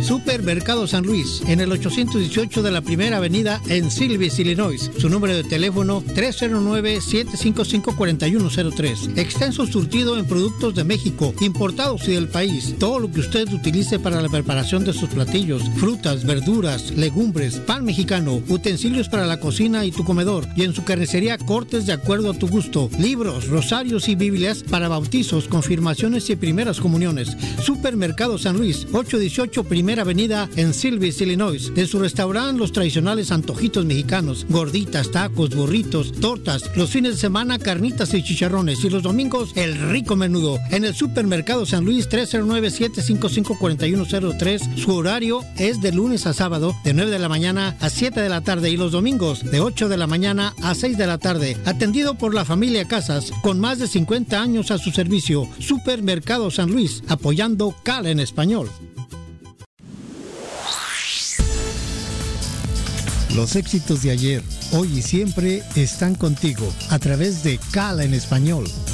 Supermercado San Luis, en el 818 de la Primera Avenida en Silvis, Illinois. Su número de teléfono 309-755-4103. Extenso surtido en productos de México, importados y del país. Todo lo que usted utilice para la preparación de sus platillos, frutas, verduras, legumbres, pan mexicano, utensilios para la cocina y tu comedor. Y en su carnicería, cortes de acuerdo a tu gusto. Libros, rosarios y Biblias para bautizos, confirmaciones y primeras comuniones. Supermercado San Luis, 818 Primera Avenida en Silvis, Illinois. En su restaurante, los tradicionales antojitos mexicanos, gorditas, tacos, burritos, tortas. Los fines de semana, carnitas y chicharrones. Y los domingos, el rico menudo. En el Supermercado San Luis, 309-755-4103. Su horario es de lunes a sábado, de 9 de la mañana a 7 de la tarde. Y los domingos, de 8 de la mañana a 6 de la tarde. Atendido por la familia Casas, con más de 50 años a su servicio. Supermercado San Luis, apoyando Cala en español. Los éxitos de ayer, hoy y siempre están contigo a través de Cala en español.